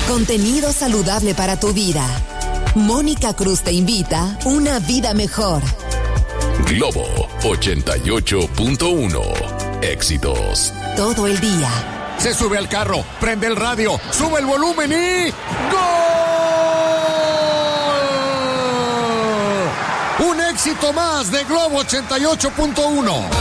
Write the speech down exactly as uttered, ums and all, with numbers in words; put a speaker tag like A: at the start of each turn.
A: Contenido saludable para tu vida. Mónica Cruz te invita a una vida mejor.
B: Globo ochenta y ocho punto uno. Éxitos
A: todo el día.
C: Se sube al carro, prende el radio, sube el volumen y... ¡Gol! Un éxito más de Globo ochenta y ocho punto uno.